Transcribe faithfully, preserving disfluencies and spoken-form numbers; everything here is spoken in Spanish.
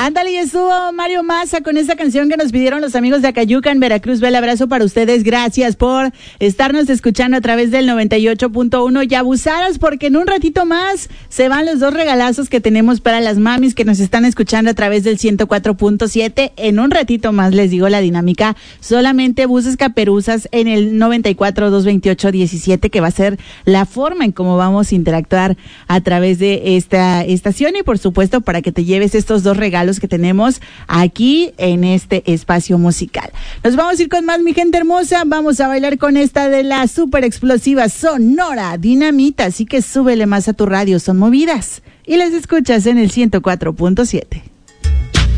Ándale, y estuvo Mario Maza con esa canción que nos pidieron los amigos de Acayuca en Veracruz. El abrazo para ustedes. Gracias por estarnos escuchando a través del noventa y ocho punto uno y abusadas, porque en un ratito más se van los dos regalazos que tenemos para las mamis que nos están escuchando a través del ciento cuatro punto siete. En un ratito más les digo la dinámica. Solamente buses caperuzas en el noventa y cuatro, doscientos veintiocho, diecisiete, que va a ser la forma en cómo vamos a interactuar a través de esta estación, y por supuesto para que te lleves estos dos regalos que tenemos aquí en este espacio musical. Nos vamos a ir con más, mi gente hermosa. Vamos a bailar con esta de la super explosiva Sonora Dinamita, así que súbele más a tu radio. Son movidas y las escuchas en el ciento cuatro punto siete.